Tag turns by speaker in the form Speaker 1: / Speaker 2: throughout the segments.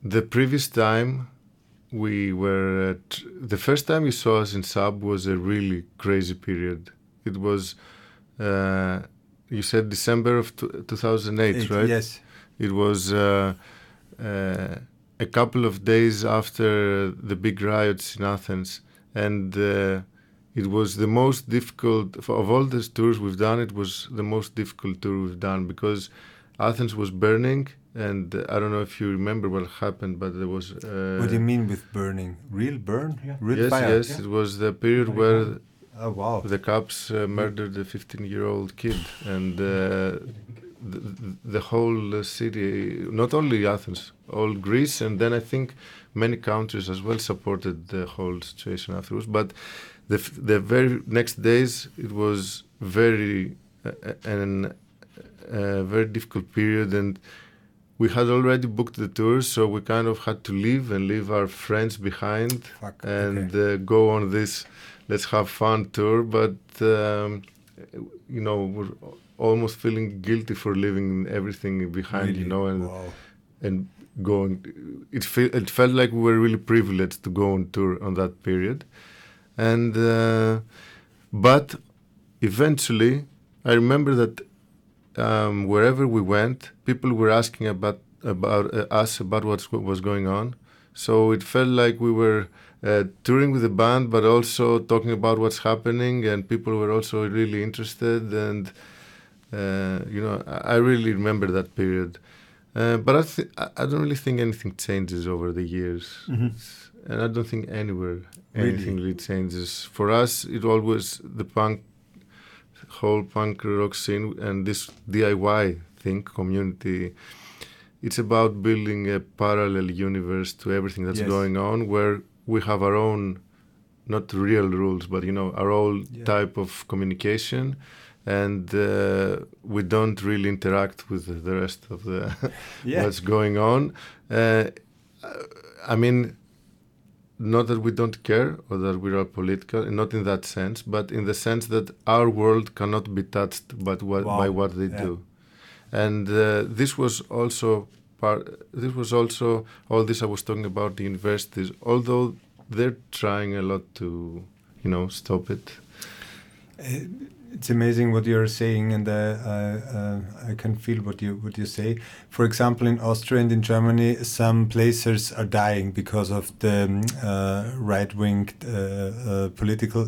Speaker 1: the previous time we were the first time you saw us in Sub was a really crazy period. It was, you said December of 2008, right?
Speaker 2: Yes.
Speaker 1: It was a couple of days after the big riots in Athens, and it was the most difficult of all the tours we've done. It was the most difficult tour we've done because Athens was burning, and I don't know if you remember what happened, but there was.
Speaker 2: What do you mean with burning? Real burn?
Speaker 3: Yeah.
Speaker 2: Real
Speaker 1: Yes,
Speaker 2: fire?
Speaker 1: yes. It was the period where
Speaker 2: Oh wow!
Speaker 1: the cops murdered a 15-year-old kid, and the whole city, not only Athens, all Greece, and then I think many countries as well supported the whole situation afterwards. But the very next days, it was very very difficult period, and we had already booked the tours, so we kind of had to leave and leave our friends behind and go on this let's have fun tour. But we're almost feeling guilty for leaving everything behind,
Speaker 2: Really?
Speaker 1: and going. It felt like we were really privileged to go on tour on that period, and but eventually, I remember that wherever we went, people were asking about us about what was going on. So it felt like we were touring with the band, but also talking about what's happening, and people were also really interested. And I really remember that period. But I don't really think anything changes over the years, and I don't think anywhere anything really changes. For us, it always the whole punk rock scene and this DIY thing, community. It's about building a parallel universe to everything that's going on, where we have our own, not real rules, but our own type of communication, and we don't really interact with the rest of the what's going on. I mean, not that we don't care or that we are political, not in that sense, but in the sense that our world cannot be touched by what they do. And this was also all this I was talking about, the universities, although they're trying a lot to, stop it.
Speaker 2: It's amazing what you're saying, and I can feel what you say. For example, in Austria and in Germany, some places are dying because of the right-wing political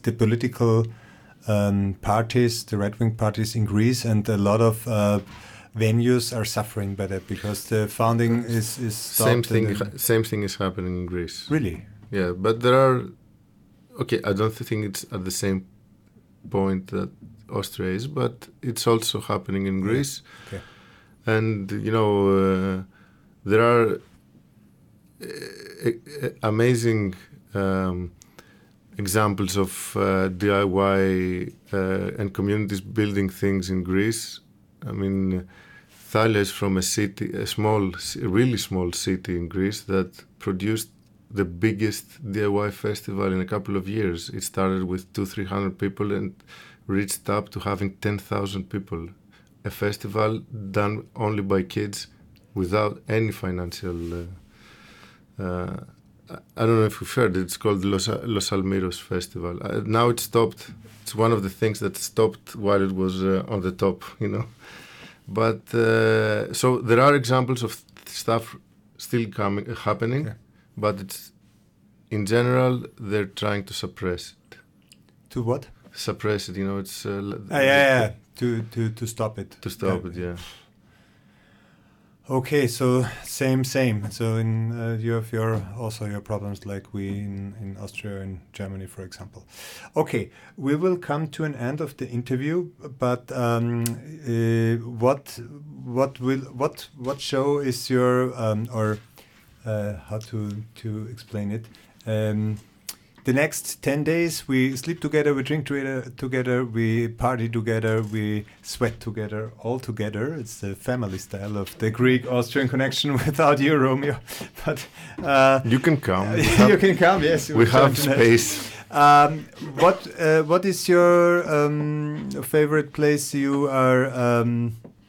Speaker 2: parties, the right-wing parties in Greece, and a lot of venues are suffering by that because the funding is stopped.
Speaker 1: Same thing is happening in Greece.
Speaker 2: Really?
Speaker 1: Yeah, but there are. Okay, I don't think it's at the same point that Austria is, but it's also happening in Greece.
Speaker 2: Okay.
Speaker 1: And there are amazing examples of DIY and communities building things in Greece. I mean, Thalia is from a really small city in Greece that produced the biggest DIY festival in a couple of years. It started with 200-300 people and reached up to having 10,000 people. A festival done only by kids without any financial... I don't know if you've heard it. It's called Los Almiros Festival. Now it's stopped. It's one of the things that stopped while it was on the top, But so there are examples of stuff still happening. Okay. But it's, in general, they're trying to suppress it.
Speaker 2: To what?
Speaker 1: Suppress it, it's...
Speaker 2: To stop it.
Speaker 1: To stop it, yeah.
Speaker 2: Okay, so same. So you have your problems like we in Austria and Germany, for example. Okay, we will come to an end of the interview, but what show is your how to explain it? The next 10 days, we sleep together, we drink together, we party together, we sweat together, all together. It's the family style of the Greek-Austrian connection without you, Romeo. But
Speaker 1: you can come.
Speaker 2: You can come, yes.
Speaker 1: We have space.
Speaker 2: What is your favorite place you are